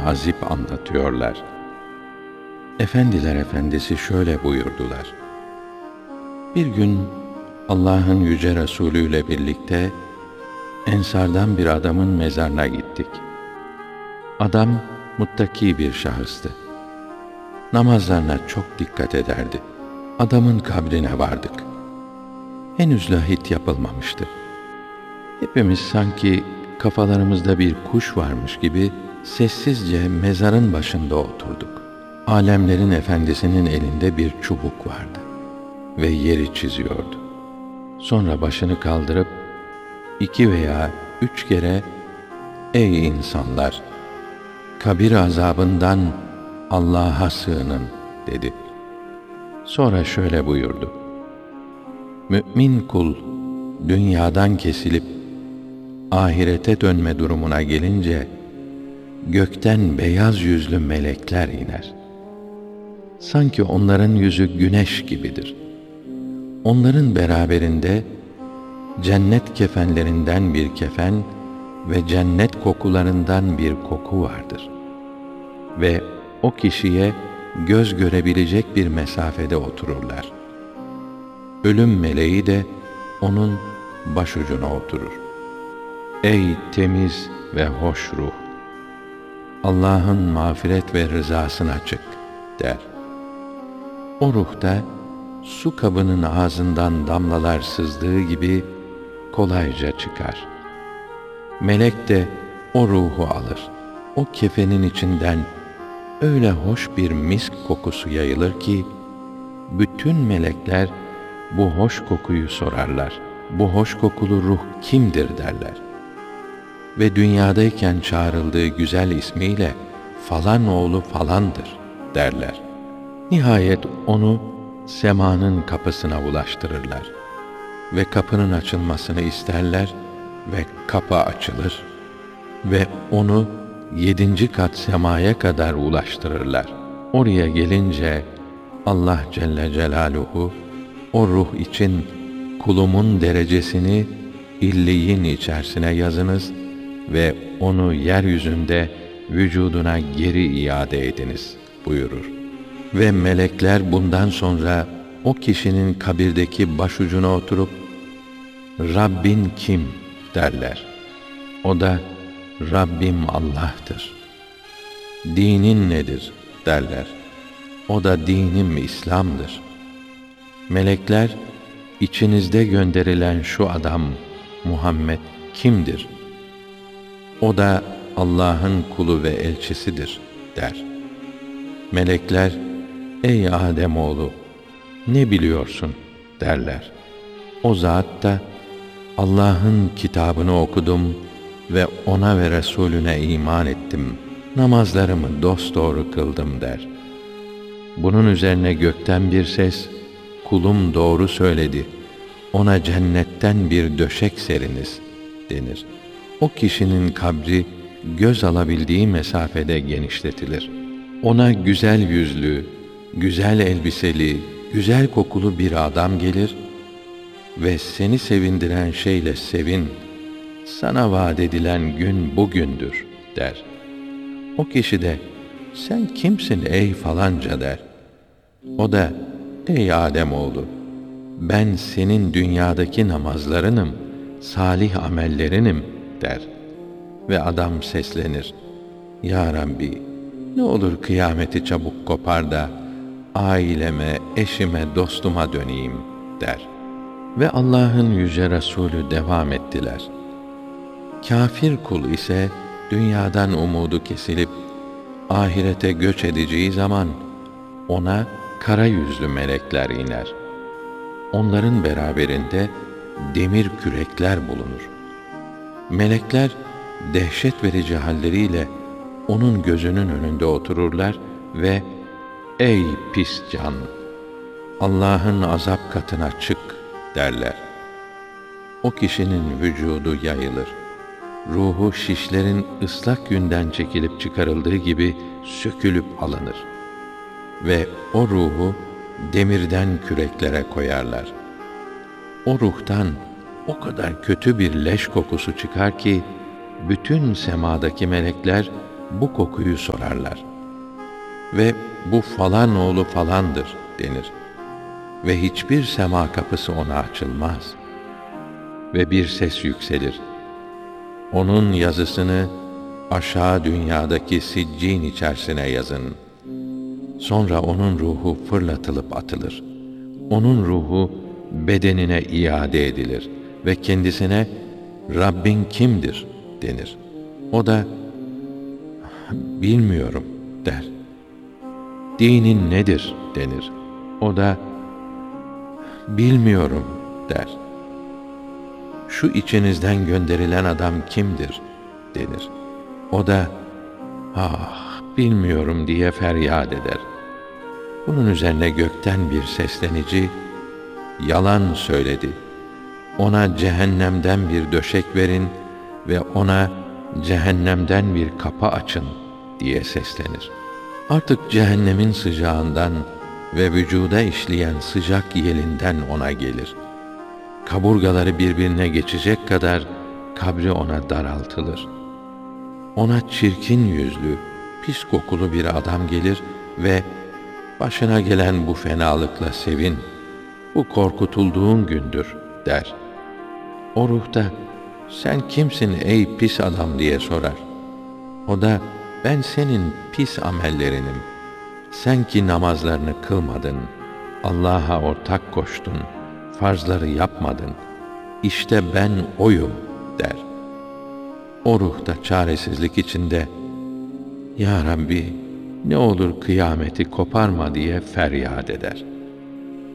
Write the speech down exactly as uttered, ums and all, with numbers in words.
azip anlatıyorlar. Efendiler efendisi şöyle buyurdular: Bir gün Allah'ın yüce Resulü ile birlikte Ensardan bir adamın mezarına gittik. Adam muttaki bir şahıstı. Namazlarına çok dikkat ederdi. Adamın kabrine vardık. Henüz lahit yapılmamıştı. Hepimiz sanki kafalarımızda bir kuş varmış gibi sessizce mezarın başında oturduk. Alemlerin efendisinin elinde bir çubuk vardı ve yeri çiziyordu. Sonra başını kaldırıp iki veya üç kere "Ey insanlar! Kabir azabından Allah'a sığının" dedi. Sonra şöyle buyurdu: Mü'min kul dünyadan kesilip ahirete dönme durumuna gelince gökten beyaz yüzlü melekler iner. Sanki onların yüzü güneş gibidir. Onların beraberinde cennet kefenlerinden bir kefen ve cennet kokularından bir koku vardır. Ve o kişiye göz görebilecek bir mesafede otururlar. Ölüm meleği de onun başucuna oturur. Ey temiz ve hoş ruh! Allah'ın mağfiret ve rızasına çık der. O ruhta su kabının ağzından damlalar sızdığı gibi kolayca çıkar. Melek de o ruhu alır. O kefenin içinden öyle hoş bir misk kokusu yayılır ki bütün melekler bu hoş kokuyu sorarlar. Bu hoş kokulu ruh kimdir derler. Ve dünyadayken çağrıldığı güzel ismiyle falan oğlu falandır derler. Nihayet onu semanın kapısına ulaştırırlar ve kapının açılmasını isterler ve kapı açılır ve onu yedinci kat semaya kadar ulaştırırlar. Oraya gelince Allah Celle Celaluhu o ruh için kulumun derecesini illiyin içerisine yazınız ve onu yeryüzünde vücuduna geri iade ediniz buyurur. Ve melekler bundan sonra o kişinin kabirdeki başucuna oturup Rabbin kim derler. O da Rabbim Allah'tır. Dinin nedir derler. O da dinim İslam'dır. Melekler içinizde gönderilen şu adam Muhammed kimdir? O da Allah'ın kulu ve elçisidir der. Melekler ey Ademoğlu ne biliyorsun derler. O zat da Allah'ın kitabını okudum ve ona ve Resulüne iman ettim. Namazlarımı dosdoğru kıldım der. Bunun üzerine gökten bir ses, kulum doğru söyledi. Ona cennetten bir döşek seriniz denir. O kişinin kabri göz alabildiği mesafede genişletilir. Ona güzel yüzlü, güzel elbiseli, güzel kokulu bir adam gelir ve seni sevindiren şeyle sevin. Sana vaat edilen gün bugündür der. O kişi de sen kimsin ey falanca der. O da ey Ademoğlu ben senin dünyadaki namazlarınım, salih amellerinim der. Ve adam seslenir. Ya Rabbi ne olur kıyameti çabuk kopar da aileme, eşime, dostuma döneyim der. Ve Allah'ın yüce Resulü devam ettiler. Kafir kul ise dünyadan umudu kesilip ahirete göç edeceği zaman ona kara yüzlü melekler iner. Onların beraberinde demir kürekler bulunur. Melekler dehşet verici halleriyle onun gözünün önünde otururlar ve ey pis can! Allah'ın azap katına çık derler. O kişinin vücudu yayılır. Ruhu şişlerin ıslak yünden çekilip çıkarıldığı gibi sökülüp alınır. Ve o ruhu demirden küreklere koyarlar. O ruhtan o kadar kötü bir leş kokusu çıkar ki bütün semadaki melekler bu kokuyu sorarlar. Ve bu falan oğlu falandır denir. Ve hiçbir sema kapısı ona açılmaz. Ve bir ses yükselir. Onun yazısını aşağı dünyadaki siccin içerisine yazın. Sonra onun ruhu fırlatılıp atılır. Onun ruhu bedenine iade edilir ve kendisine Rabbin kimdir denir. O da bilmiyorum der. Dinin nedir denir. O da bilmiyorum der. Şu içinizden gönderilen adam kimdir denir. O da ah bilmiyorum diye feryat eder. Bunun üzerine gökten bir seslenici yalan söyledi. Ona cehennemden bir döşek verin ve ona cehennemden bir kapı açın diye seslenir. Artık cehennemin sıcağından ve vücuda işleyen sıcak yelinden ona gelir. Kaburgaları birbirine geçecek kadar kabri ona daraltılır. Ona çirkin yüzlü, pis kokulu bir adam gelir ve başına gelen bu fenalıkla sevin, bu korkutulduğun gündür der. O ruh da sen kimsin ey pis adam diye sorar. O da ben senin pis amellerinim. Sen ki namazlarını kılmadın, Allah'a ortak koştun, farzları yapmadın. İşte ben oyum der. O ruh da çaresizlik içinde Ya Rabbi ne olur kıyameti koparma diye feryat eder.